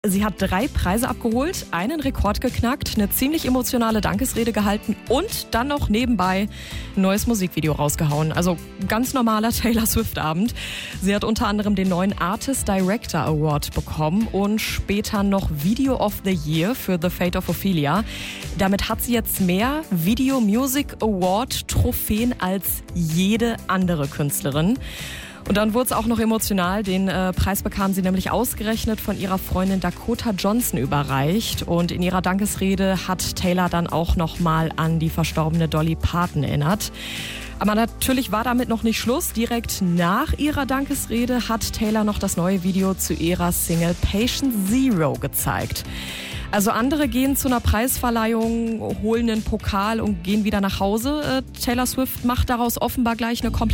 Sie hat 3 Preise abgeholt, einen Rekord geknackt, eine ziemlich emotionale Dankesrede gehalten und dann noch nebenbei ein neues Musikvideo rausgehauen. Also ganz normaler Taylor Swift-Abend. Sie hat unter anderem den neuen Artist Director Award bekommen und später noch Video of the Year für The Fate of Ophelia. Damit hat sie jetzt mehr Video Music Award Trophäen als jede andere Künstlerin. Und dann wurde es auch noch emotional. Den Preis bekam sie nämlich ausgerechnet von ihrer Freundin Dakota Johnson überreicht. Und in ihrer Dankesrede hat Taylor dann auch noch mal an die verstorbene Dolly Parton erinnert. Aber natürlich war damit noch nicht Schluss. Direkt nach ihrer Dankesrede hat Taylor noch das neue Video zu ihrer Single Patient Zero gezeigt. Also andere gehen zu einer Preisverleihung, holen einen Pokal und gehen wieder nach Hause. Taylor Swift macht daraus offenbar gleich eine komplett